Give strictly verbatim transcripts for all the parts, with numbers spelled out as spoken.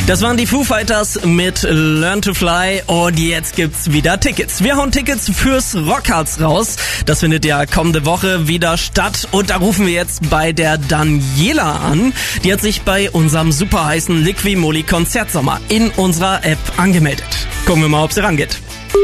Das waren die Foo Fighters mit Learn to Fly und jetzt gibt's wieder Tickets. Wir hauen Tickets fürs Rockharz raus. Das findet ja kommende Woche wieder statt und da rufen wir jetzt bei der Daniela an. Die hat sich bei unserem super heißen Liqui-Moly Konzertsommer in unserer App angemeldet. Gucken wir mal, ob sie rangeht.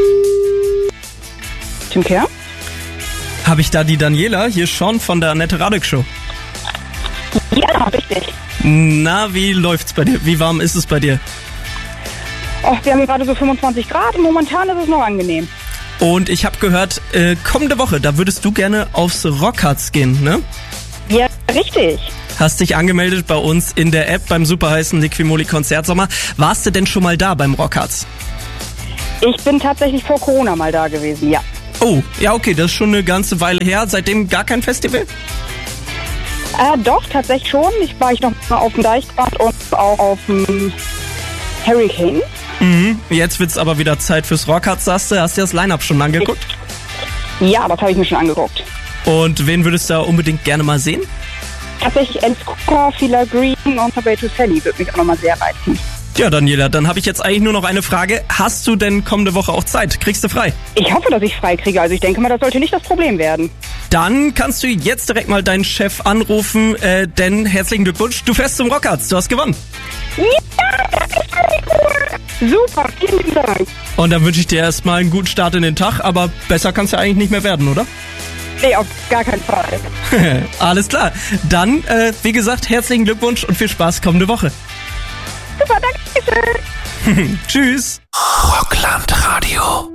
Tim Kehr? Habe ich da die Daniela? Hier schon von der Annette Radig Show. Ja, richtig. Na, wie läuft's bei dir? Wie warm ist es bei dir? Och, wir haben gerade so fünfundzwanzig Grad und momentan ist es noch angenehm. Und ich habe gehört, äh, kommende Woche, da würdest du gerne aufs Rockharz gehen, ne? Ja, richtig. Hast dich angemeldet bei uns in der App beim super heißen Liqui-Moly Konzertsommer. Warst du denn schon mal da beim Rockharz? Ich bin tatsächlich vor Corona mal da gewesen, ja. Oh, ja okay, das ist schon eine ganze Weile her. Seitdem gar kein Festival? Äh, doch, tatsächlich schon. Ich war ich noch mal auf dem Deichbrand und auch auf dem Hurricane. Mhm. Jetzt wird's aber wieder Zeit fürs Rockharz, sagst du. Hast du das Line-Up schon angeguckt? Ja, das habe ich mir schon angeguckt. Und wen würdest du da unbedingt gerne mal sehen? Tatsächlich Alice Cooper, Fila Green und Roberto Sally würde mich auch nochmal sehr reizen. Ja, Daniela, dann habe ich jetzt eigentlich nur noch eine Frage. Hast du denn kommende Woche auch Zeit? Kriegst du frei? Ich hoffe, dass ich frei kriege. Also ich denke mal, das sollte nicht das Problem werden. Dann kannst du jetzt direkt mal deinen Chef anrufen, äh, denn herzlichen Glückwunsch, du fährst zum Rockharz, du hast gewonnen. Ja, das ist cool. Super, vielen lieben Dank. Und dann wünsche ich dir erstmal einen guten Start in den Tag, aber besser kann's ja eigentlich nicht mehr werden, oder? Nee, auf gar keinen Fall. Alles klar. Dann, äh, wie gesagt, herzlichen Glückwunsch und viel Spaß kommende Woche. Super, danke schön. Tschüss. Rockland Radio.